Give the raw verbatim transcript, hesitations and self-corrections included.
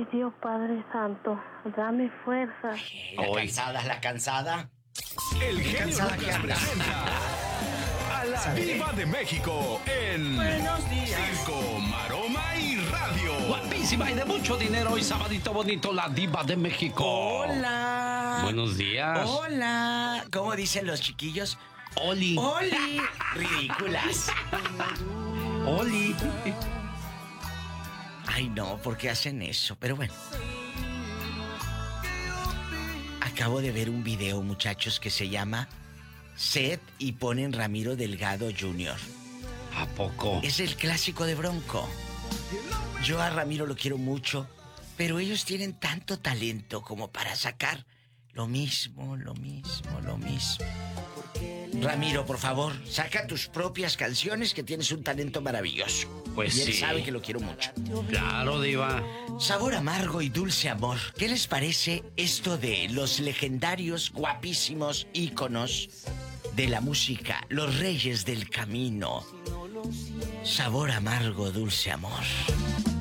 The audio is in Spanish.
Dios Padre Santo, dame fuerza. La cansada, la cansada. El genio Lucas presenta a la Diva de México en Buenos días. Circo, Maroma y Radio. Guapísima y de mucho dinero hoy, sabadito bonito, la Diva de México. Hola. Buenos días. Hola. ¿Cómo dicen los chiquillos? Oli. Oli. Ridículas. Oli. Ay, no, ¿por qué hacen eso? Pero bueno. Acabo de ver un video, muchachos, que se llama Sed y ponen Ramiro Delgado junior ¿A poco? Es el clásico de Bronco. Yo a Ramiro lo quiero mucho, pero ellos tienen tanto talento como para sacar lo mismo, lo mismo, lo mismo. Ramiro, por favor, saca tus propias canciones, que tienes un talento maravilloso. Pues y él sí. sabe que lo quiero mucho. Claro, Diva. Sabor amargo y dulce amor. ¿Qué les parece esto de los legendarios, guapísimos íconos de la música, los reyes del camino? Sabor amargo, dulce amor.